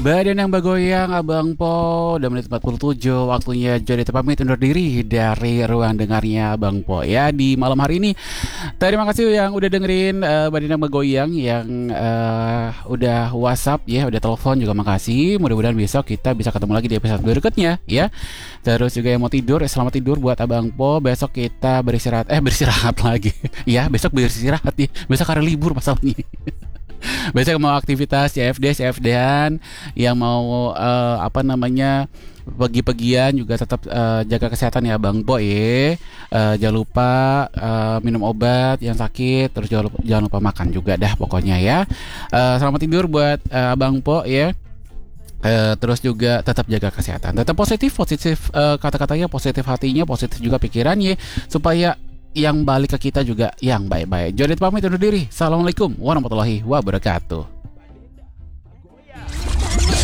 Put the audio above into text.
Badan yang bergoyang, Abang Po, udah menit 47. Waktunya jadi pamit undur diri dari ruang dengarnya Abang Po ya di malam hari ini. Terima kasih yang udah dengerin Badan yang bergoyang, yang udah WhatsApp ya, udah telepon juga makasih. Mudah-mudahan besok kita bisa ketemu lagi di episode berikutnya ya. Terus juga yang mau tidur, selamat tidur buat Abang Po. Besok kita beristirahat lagi. Ya, besok beristirahat ya. Besok hari libur masalahnya. Biasanya mau aktivitas CFD-an yang mau pergi-pergian juga tetap jaga kesehatan ya Bang Bo ya. Jangan lupa minum obat yang sakit, terus jangan lupa makan juga dah pokoknya ya. Selamat tidur buat Abang Po ya. Terus juga tetap jaga kesehatan, tetap positif kata-katanya, positif hatinya, positif juga pikirannya, supaya yang balik ke kita juga yang baik-baik. Jodit pamit undur diri. Assalamualaikum warahmatullahi wabarakatuh.